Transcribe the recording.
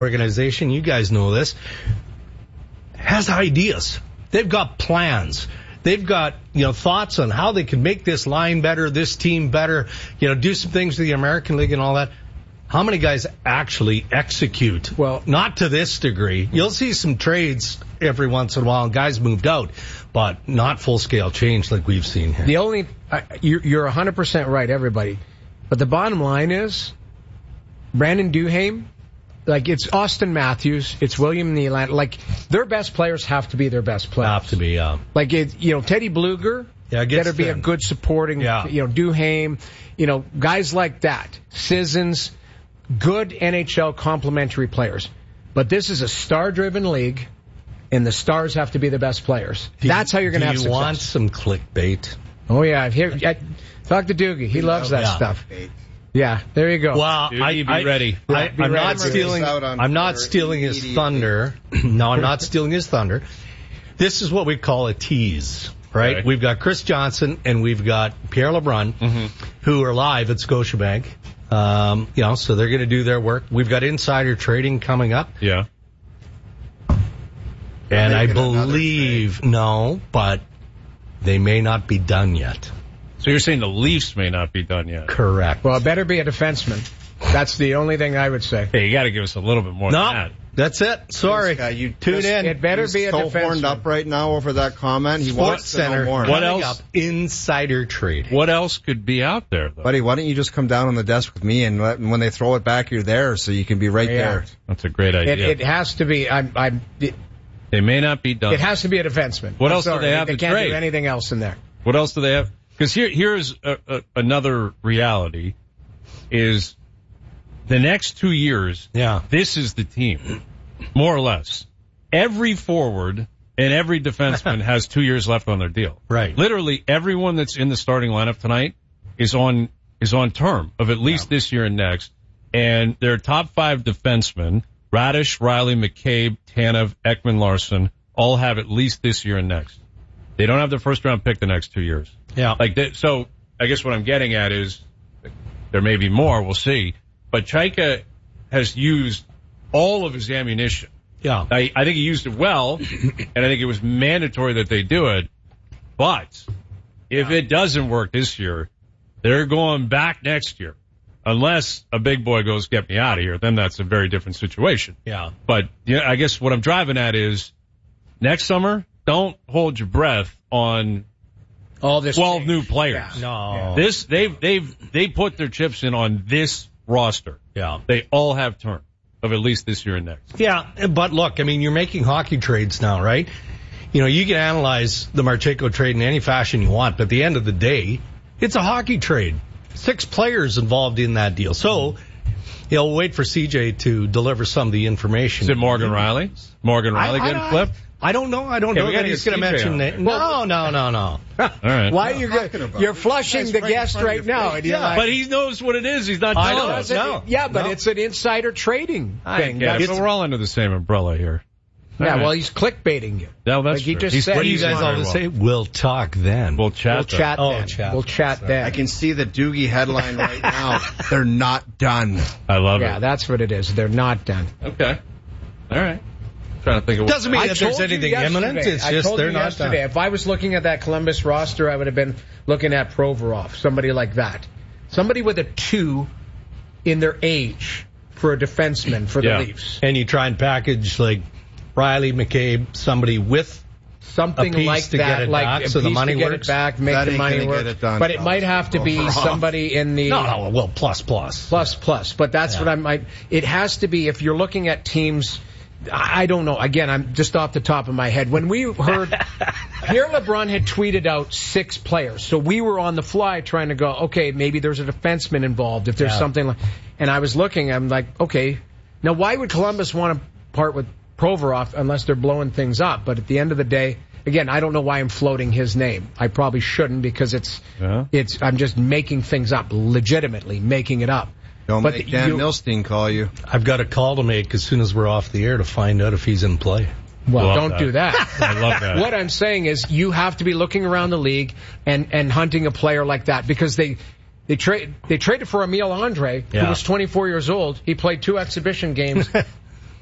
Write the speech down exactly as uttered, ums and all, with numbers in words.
organization, you guys know this, has ideas. They've got plans. They've got, you know, thoughts on how they can make this line better, this team better, you know, do some things with the American League and all that. How many guys actually execute? Well, not to this degree. You'll see some trades every once in a while and guys moved out, but not full-scale change like we've seen here. The only, uh, you're, you're one hundred percent right, everybody. But the bottom line is, Brandon Duhaime, like, it's Austin Matthews, it's William Nylander. Like, their best players have to be their best players. Have to be, yeah. Like, it, you know, Teddy Bluger, yeah, better be a good supporting, yeah. you know, Duhaime, you know, guys like that. Sissons, good N H L complementary players. But this is a star-driven league, and the stars have to be the best players. Do That's you, how you're going to have you success. want some clickbait? Oh, yeah. I've heard, I, talk to Doogie. He loves that yeah. stuff. Yeah, there you go. Well, Dude, I, be I, ready. I, be I'm ready. not stealing. I'm not stealing his thunder. No, I'm not stealing his thunder. This is what we call a tease, right? Okay. We've got Chris Johnson and we've got Pierre LeBrun, mm-hmm. who are live at Scotiabank. Um, you know, so they're going to do their work. We've got insider trading coming up. Yeah. And I believe no, but they may not be done yet. So you're saying the Leafs may not be done yet? Correct. Well, it better be a defenseman. That's the only thing I would say. Hey, you got to give us a little bit more no, than that. That's it. Sorry. Guy, you Tune just, in. It better He's be a so defenseman. horned up right now over that comment. He Sports wants to know Center. more. What Coming else? Up, insider trading. What else could be out there, though? Buddy, why don't you just come down on the desk with me and let, when they throw it back, you're there so you can be right Yeah. there. That's a great idea. It, it has to be. I'm. I'm it, they may not be done. it has to be a defenseman. What I'm else do sorry. they have They to can't trade? do anything else in there. What else do they have? Because here, here's a, a, another reality: is the next two years. Yeah. This is the team, more or less. Every forward and every defenseman has two years left on their deal. Right. Literally everyone that's in the starting lineup tonight is on is on term of at least yeah. this year and next. And their top five defensemen, Radish, Riley, McCabe, Tanev, Ekman, Larson, all have at least this year and next. They don't have their first round pick the next two years. Yeah. Like that, so I guess what I'm getting at is there may be more, we'll see. But Chaika has used all of his ammunition. Yeah. I, I think he used it well, and I think it was mandatory that they do it. But if yeah. it doesn't work this year, they're going back next year. Unless a big boy goes, get me out of here, then that's a very different situation. Yeah. But yeah, I guess what I'm driving at is next summer, don't hold your breath on all this twelve change. new players. Yeah. No. This they've they've they put their chips in on this roster. Yeah. They all have term of at least this year and next. Yeah, but look, I mean, you're making hockey trades now, right? You know, you can analyze the Marcheko trade in any fashion you want, but at the end of the day, it's a hockey trade. Six players involved in that deal. So, you know, we'll wait for C J to deliver some of the information. Is it Morgan Riley? Morgan Riley I, I, getting I, flipped? I don't know. I don't yeah, know that he's going to mention that. No, no, no, no. All right. Why are you go- You're flushing the guest right now. And you're Yeah, like, but he knows what it is. He's not I telling know. us. No. yeah, but No. it's an insider trading thing. Yeah, That's- but we're all under the same umbrella here. yeah, All right. well, he's clickbaiting you. No, that's like he true. just He's said. What do you he's guys on- all to say? We'll talk then. We'll chat. We'll then. chat Oh, then. chat. We'll chat then. I can see the Doogie headline right now. They're not done. I love Yeah, it. that's what it is. They're not done. Okay. All right. Trying to think of what. Doesn't mean I that told there's you anything yesterday. imminent. It's I just told they're you not yesterday. done. If I was looking at that Columbus roster, I would have been looking at Provorov, somebody like that. Somebody with a two in their age for a defenseman for the Yeah. Leafs. And you try and package like Riley, McCabe, somebody with Something a piece like to that, get it like back a so the piece money to get works. it back, make That the ain't money gonna work. get it done, but it fellas. might have to be Provorov. somebody in the No, no, well, plus, plus. plus plus. But that's Yeah. what I'm. I, it has to be if you're looking at teams. I don't know. Again, I'm just off the top of my head. When we heard Pierre LeBrun had tweeted out six players, so we were on the fly trying to go, okay, maybe there's a defenseman involved. If there's Yeah. something like, and I was looking, I'm like, okay, now why would Columbus want to part with Provorov unless they're blowing things up? But at the end of the day, again, I don't know why I'm floating his name. I probably shouldn't because it's, Yeah. it's. I'm just making things up, legitimately making it up. Don't But make the- Dan you- Milstein call you. I've got a call to make as soon as we're off the air to find out if he's in play. Well, Love don't that. do that. I love that. What I'm saying is you have to be looking around the league and, and hunting a player like that because they they trade they traded for Emil Andre, Yeah. who was twenty-four years old. He played two exhibition games